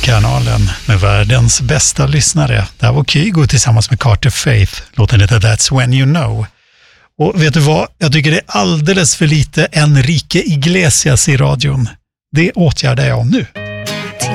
Musikkanalen med världens bästa lyssnare. Det här var Kygo tillsammans med Carter Faith. Låten heter That's When You Know. Och vet du vad? Jag tycker det är alldeles för lite Enrique Iglesias i radion. Det åtgärdar jag om nu.